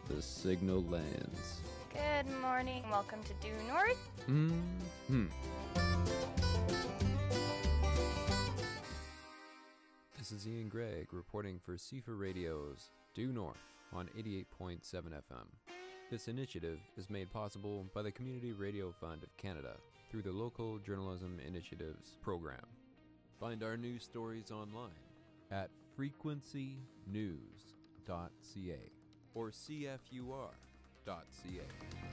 the signal lands. Good morning. Welcome to Due North. This is Ian Gregg reporting for CFA Radio's Due North on 88.7 FM. This initiative is made possible by the Community Radio Fund of Canada through the Local Journalism Initiatives program. Find our news stories online at frequencynews.ca or cfur.ca.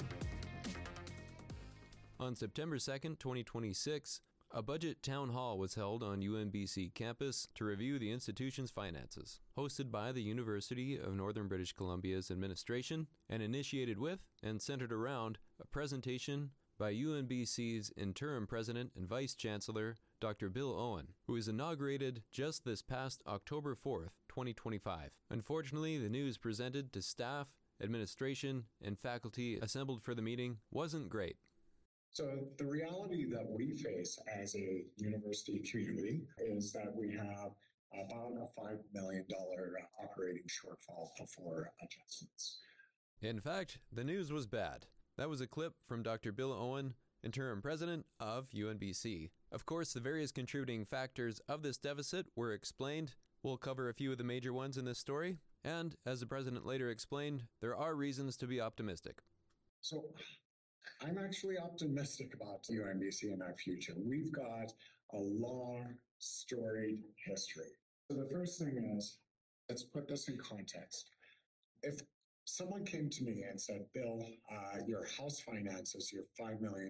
On September 2nd, 2026, a budget town hall was held on UNBC campus to review the institution's finances, hosted by the University of Northern British Columbia's administration and initiated with and centered around a presentation by UNBC's interim president and vice chancellor, Dr. Bill Owen, who was inaugurated just this past October 4th, 2025. Unfortunately, the news presented to staff, administration, and faculty assembled for the meeting wasn't great. So the reality that we face as a university community is that we have about a $5 million operating shortfall before adjustments. In fact, the news was bad. That was a clip from Dr. Bill Owen, interim president of UNBC. Of course, the various contributing factors of this deficit were explained. We'll cover a few of the major ones in this story. And, as the president later explained, there are reasons to be optimistic. So I'm actually optimistic about UNBC and our future. We've got a long, storied history. So the first thing is, let's put this in context. If someone came to me and said, Bill, your house finances, you're $5 million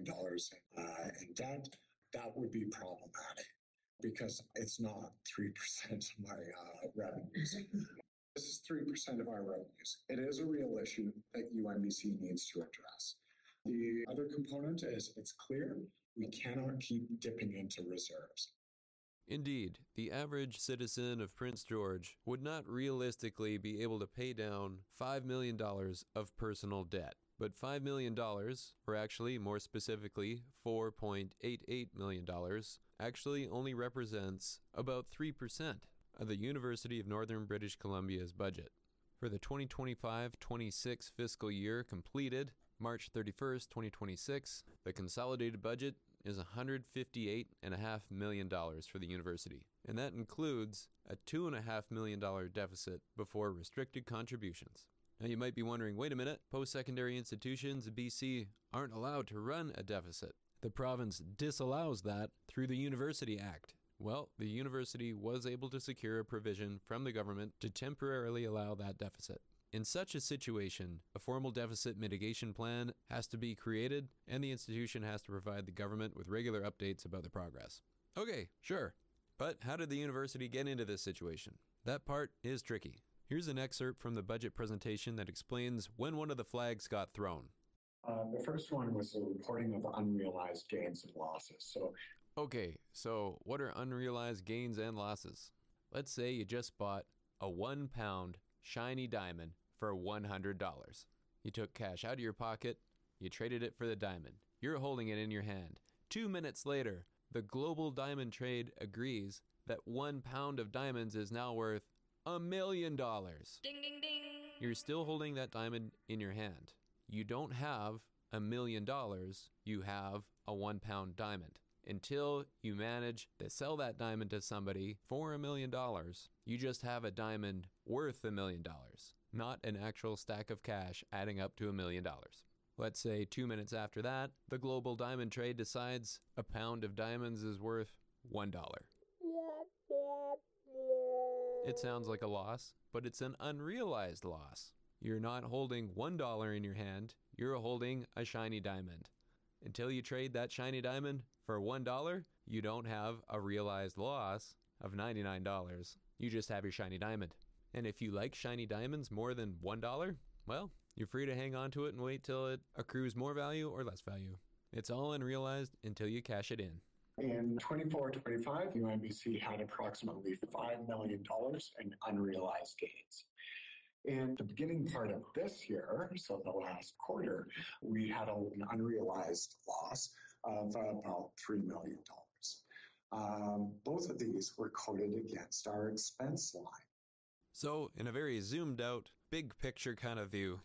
in debt, that would be problematic because it's not 3% of my revenues. This is 3% of our revenues. It is a real issue that UNBC needs to address. The other component is it's clear we cannot keep dipping into reserves. Indeed, the average citizen of Prince George would not realistically be able to pay down $5 million of personal debt. But $5 million, or actually more specifically $4.88 million, actually only represents about 3% of the University of Northern British Columbia's budget. For the 2025-26 fiscal year completed March 31st, 2026, the consolidated budget is $158.5 million for the university, and that includes a $2.5 million deficit before restricted contributions. Now you might be wondering, wait a minute, post-secondary institutions in BC aren't allowed to run a deficit. The province disallows that through the University Act. Well, the university was able to secure a provision from the government to temporarily allow that deficit. In such a situation, a formal deficit mitigation plan has to be created, and the institution has to provide the government with regular updates about the progress. Okay, sure. But how did the university get into this situation? That part is tricky. Here's an excerpt from the budget presentation that explains when one of the flags got thrown. The first one was the reporting of unrealized gains and losses. Okay, so what are unrealized gains and losses? Let's say you just bought a 1 pound shiny diamond for $100. You took cash out of your pocket, you traded it for the diamond. You're holding it in your hand. 2 minutes later, the global diamond trade agrees that 1 pound of diamonds is now worth $1 million. Ding, ding, ding. You're still holding that diamond in your hand. You don't have $1 million, you have a 1 pound diamond. Until you manage to sell that diamond to somebody for $1 million, you just have a diamond worth $1 million, not an actual stack of cash adding up to $1 million. Let's say 2 minutes after that, the global diamond trade decides a pound of diamonds is worth $1. It sounds like a loss, but it's an unrealized loss. You're not holding $1 in your hand, you're holding a shiny diamond. Until you trade that shiny diamond for $1, you don't have a realized loss of $99. You just have your shiny diamond. And if you like shiny diamonds more than $1, well, you're free to hang on to it and wait till it accrues more value or less value. It's all unrealized until you cash it in. In 24-25, UNBC had approximately $5 million in unrealized gains. In the beginning part of this year, so the last quarter, we had an unrealized loss of about $3 million. Both of these were coded against our expense line. So, in a very zoomed out, big picture kind of view,